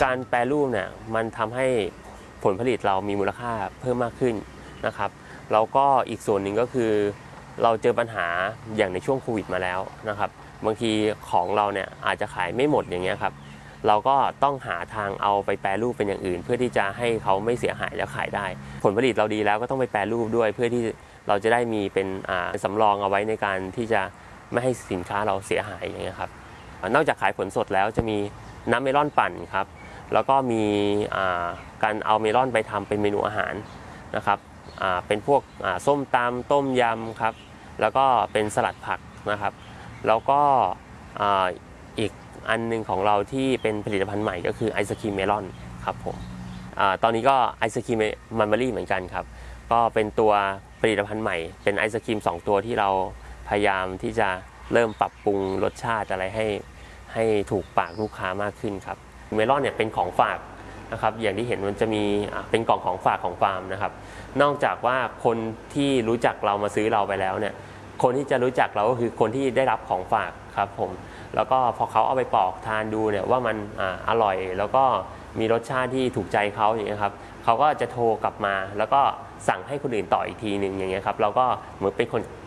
การแปรรูปเนี่ยมันทำให้ผลผลิตเรามีมูลค่าเพิ่มมากขึ้นนะครับแล้วก็อีกส่วนหนึ่งก็คือเราเจอปัญหาอย่างในช่วงโควิดมาแล้วนะครับบางทีของเราเนี่ยอาจจะขายไม่หมดอย่างเงี้ยครับเราก็ต้องหาทางเอาไปแปรรูปเป็นอย่างอื่นเพื่อที่จะให้เขาไม่เสียหายแล้วขายได้ผลผลิตเราดีแล้วก็ต้องไปแปรรูปด้วยเพื่อที่เราจะได้มีเป็นสำรองเอาไว้ในการที่จะไม่ให้สินค้าเราเสียหายอย่างเงี้ยครับนอกจากขายผลสดแล้วจะมีน้ำเมลอนปั่นครับแล้วก็มีการเอาเมลอนไปทำเป็นเมนูอาหารนะครับเป็นพวกส้มตำต้มยำครับแล้วก็เป็นสลัดผักนะครับแล้วก็อีกอันนึงของเราที่เป็นผลิตภัณฑ์ใหม่ก็คือไอศครีมเมลอนครับผมตอนนี้ก็ไอศครีมมันเบอรี่เหมือนกันครับก็เป็นตัวผลิตภัณฑ์ใหม่เป็นไอศครีม2ตัวที่เราพยายามที่จะเริ่มปรับปรุงรสชาติอะไรให้ถูกปากลูกค้ามากขึ้นครับเมลอนเนี่ยเป็นของฝากนะครับอย่างที่เห็นมันจะมีเป็นกล่องของฝากของฟาร์มนะครับนอกจากว่าคนที่รู้จักเรามาซื้อเราไปแล้วเนี่ยคนที่จะรู้จักเราก็คือคนที่ได้รับของฝากครับผมแล้วก็พอเขาเอาไปปอกทานดูเนี่ยว่ามันอร่อยแล้วก็มีรสชาติที่ถูกใจเขาอย่างเงี้ยครับเขาก็จะโทรกลับมาแล้วก็สั่งให้คนอื่นต่ออีกทีหนึ่งอย่างเงี้ยครับเราก็เหมือนเป็น